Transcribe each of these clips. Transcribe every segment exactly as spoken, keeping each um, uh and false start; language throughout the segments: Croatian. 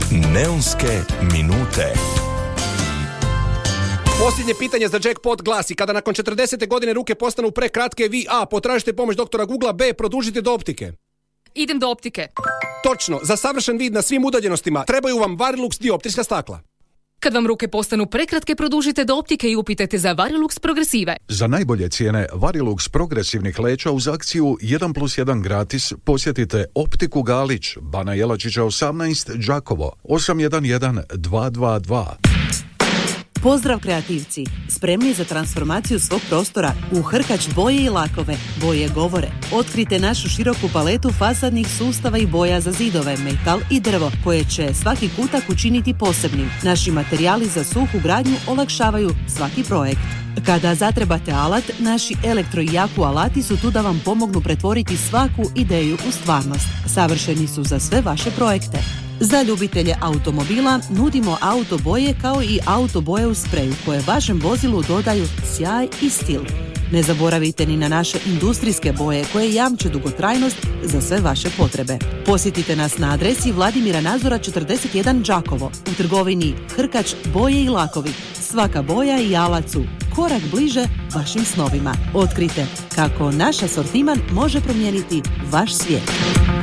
Neonske minute. Posljednje pitanje za jackpot glasi: kada nakon četrdesete godine ruke postanu prekratke, vi A. potražite pomoć doktora Googla, B. produžite do optike. Idem do optike. Točno, za savršen vid na svim udaljenostima trebaju vam Varilux dioptrijska stakla. Kad vam ruke postanu prekratke, produžite do optike i upitajte za Varilux progresive. Za najbolje cijene Varilux progresivnih leća uz akciju jedan plus jedan gratis posjetite Optiku Galić, Bana Jelačića osamnaest, Đakovo, osam jedan jedan dva dva dva. Pozdrav kreativci! Spremni za transformaciju svog prostora u Hrkač boje i lakove. Boje govore. Otkrite našu široku paletu fasadnih sustava i boja za zidove, metal i drvo, koje će svaki kutak učiniti posebnim. Naši materijali za suhu gradnju olakšavaju svaki projekt. Kada zatrebate alat, naši elektro i jaku alati su tu da vam pomognu pretvoriti svaku ideju u stvarnost. Savršeni su za sve vaše projekte. Za ljubitelje automobila nudimo auto boje kao i auto boje u spreju koje vašem vozilu dodaju sjaj i stil. Ne zaboravite ni na naše industrijske boje koje jamče dugotrajnost za sve vaše potrebe. Posjetite nas na adresi Vladimira Nazora četrdeset jedan, Đakovo, u trgovini Hrkač boje i lakovi. Svaka boja i alat su korak bliže vašim snovima. Otkrite kako naš asortiman može promijeniti vaš svijet.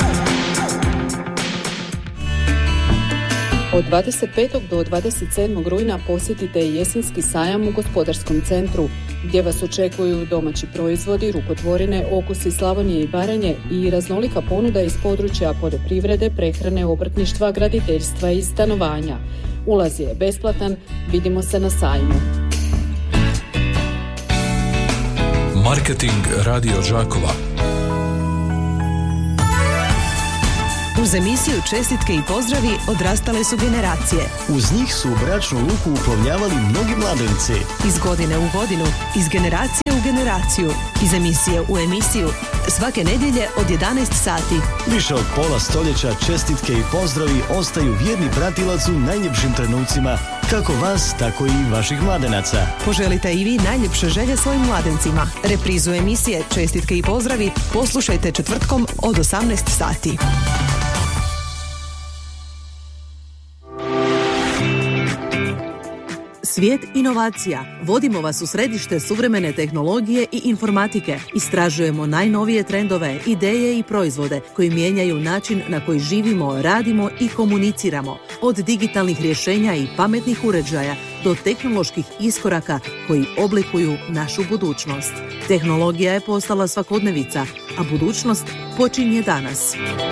Od dvadeset petog do dvadeset sedmog rujna posjetite jesenski sajam u Gospodarskom centru, gdje vas očekuju domaći proizvodi, rukotvorine, okusi Slavonije i Baranje i raznolika ponuda iz područja poljoprivrede, prehrane, obrtništva, graditeljstva i stanovanja. Ulaz je besplatan, vidimo se na sajmu. Marketing Radio Đakova. Uz emisiju Čestitke i pozdravi odrastale su generacije. Uz njih su u bračnu luku uplovljavali mnogi mladenci. Iz godine u godinu, iz generacije u generaciju, iz emisije u emisiju, svake nedjelje od jedanaest sati. Više od pola stoljeća čestitke i pozdravi ostaju vjerni pratilac u najljepšim trenucima, kako vas, tako i vaših mladenaca. Poželite i vi najljepše želje svojim mladencima. Reprizu emisije Čestitke i pozdravi poslušajte četvrtkom od osamnaest sati. Svijet inovacija. Vodimo vas u središte suvremene tehnologije i informatike. Istražujemo najnovije trendove, ideje i proizvode koji mijenjaju način na koji živimo, radimo i komuniciramo. Od digitalnih rješenja i pametnih uređaja do tehnoloških iskoraka koji oblikuju našu budućnost. Tehnologija je postala svakodnevica, a budućnost počinje danas.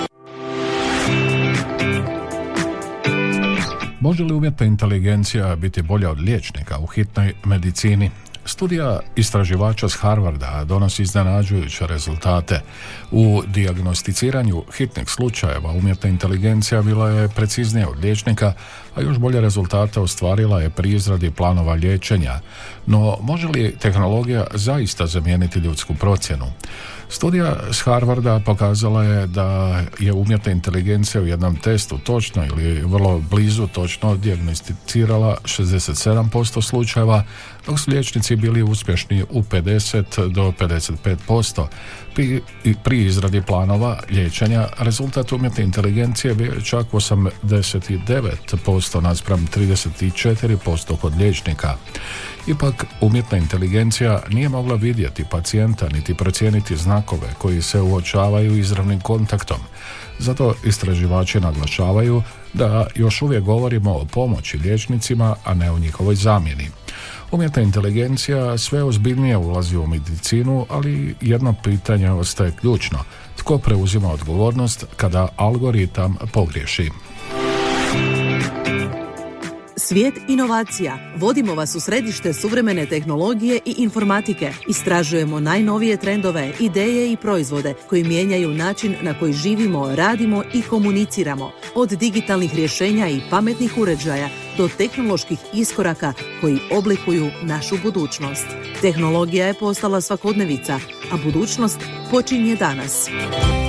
Može li umjetna inteligencija biti bolja od liječnika u hitnoj medicini? Studija istraživača s Harvarda donosi iznenađujuće rezultate. U dijagnosticiranju hitnih slučajeva umjetna inteligencija bila je preciznija od liječnika, a još bolje rezultate ostvarila je pri izradi planova liječenja. No, može li tehnologija zaista zamijeniti ljudsku procjenu? Studija s Harvarda pokazala je da je umjetna inteligencija u jednom testu točno ili vrlo blizu točno dijagnosticirala šezdeset sedam posto slučajeva, dok su liječnici bili uspješni u pedeset do pedeset pet posto. Pri, pri izradi planova liječenja rezultat umjetne inteligencije bio je čak osamdeset devet posto naspram trideset četiri posto kod liječnika. Ipak, umjetna inteligencija nije mogla vidjeti pacijenta niti procijeniti znakove koji se uočavaju izravnim kontaktom. Zato istraživači naglašavaju da još uvijek govorimo o pomoći liječnicima, a ne o njihovoj zamjeni. Umjetna inteligencija sve ozbiljnije ulazi u medicinu, ali jedno pitanje ostaje ključno. Tko preuzima odgovornost kada algoritam pogriješi? Svijet inovacija. Vodimo vas u središte suvremene tehnologije i informatike. Istražujemo najnovije trendove, ideje i proizvode koji mijenjaju način na koji živimo, radimo i komuniciramo. Od digitalnih rješenja i pametnih uređaja do tehnoloških iskoraka koji oblikuju našu budućnost. Tehnologija je postala svakodnevica, a budućnost počinje danas.